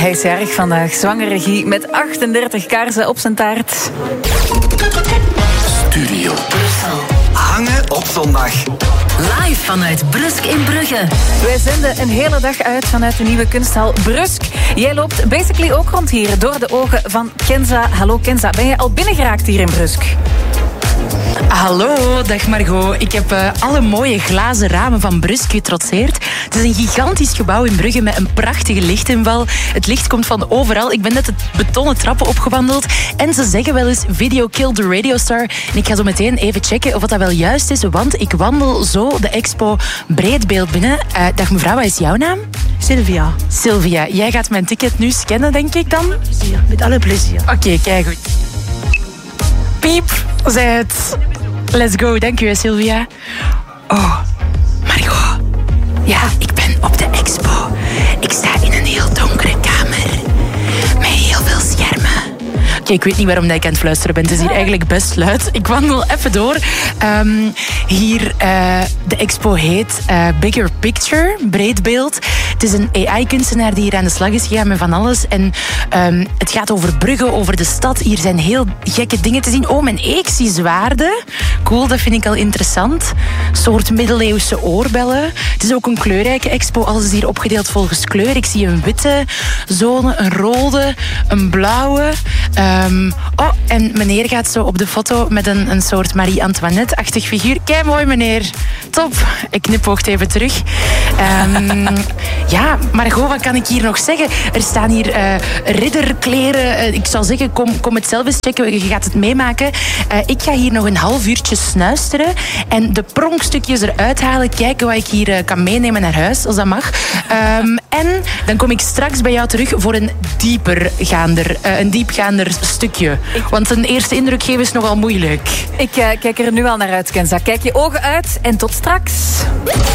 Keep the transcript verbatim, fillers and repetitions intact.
Hij is jarig vandaag, zwangere Guy met achtendertig kaarsen op zijn taart. Studio Brussel. Hangen op zondag. Live vanuit Brusk in Brugge. Wij zenden een hele dag uit vanuit de nieuwe kunsthal Brusk. Jij loopt basically ook rond hier door de ogen van Kenza. Hallo Kenza, ben je al binnengeraakt hier in Brusk? Hallo, dag Margot. Ik heb uh, alle mooie glazen ramen van Brusk getrotseerd. Het is een gigantisch gebouw in Brugge met een prachtige lichtinval. Het licht komt van overal. Ik ben net de betonnen trappen opgewandeld. En ze zeggen wel eens video killed the radio star. En ik ga zo meteen even checken of dat wel juist is. Want ik wandel zo de expo Breedbeeld binnen. Uh, dag mevrouw, wat is jouw naam? Sylvia. Sylvia, jij gaat mijn ticket nu scannen, denk ik dan? Plezier, met alle plezier. Oké, okay, kijk goed. Piep, zei het. Let's go, dank u, Sylvia. Oh, Margot. Ja, ik ben op de expo. Ik sta in een heel donkere kamer. Met heel veel schermen. Oké, okay, ik weet niet waarom ik aan het fluisteren ben. Het is hier eigenlijk best luid. Ik wandel even door. Um, hier, uh, de expo heet uh, Bigger Picture, Breedbeeld. Het is een A I-kunstenaar die hier aan de slag is gegaan met van alles. En um, het gaat over Brugge, over de stad. Hier zijn heel gekke dingen te zien. Oh, mijn ik zie zwaarden. Cool, dat vind ik al interessant. Een soort middeleeuwse oorbellen. Het is ook een kleurrijke expo. Alles is hier opgedeeld volgens kleur. Ik zie een witte zone, een rode, een blauwe. Um, oh, en meneer gaat zo op de foto met een, een soort Marie-Antoinette-achtig figuur. Kijk, mooi meneer. Top. Ik knipoogt even terug. Um, ja, Margot, wat kan ik hier nog zeggen? Er staan hier uh, ridderkleren. Uh, ik zou zeggen, kom, kom het zelf eens checken. Je gaat het meemaken. Uh, ik ga hier nog een half uurtje snuisteren en de pronkstukjes eruit halen. Kijken wat ik hier uh, kan meenemen naar huis, als dat mag. Um, en dan kom ik straks bij jou terug voor een diepergaander, uh, een diepgaander stukje. Ik... Want een eerste indruk geven is nogal moeilijk. Ik uh, kijk er nu al naar uit, Kenza. Kijk je ogen uit en tot straks.